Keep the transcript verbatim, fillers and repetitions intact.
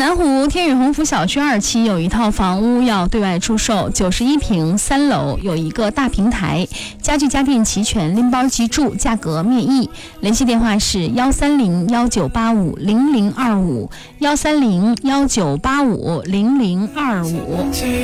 南湖天宇鸿福小区二期有一套房屋要对外出售，九十一平，三楼，有一个大平台，家具家电齐全，拎包即住，价格面议。联系电话是幺三零幺九八五零零二五，幺三零幺九八五零零二五。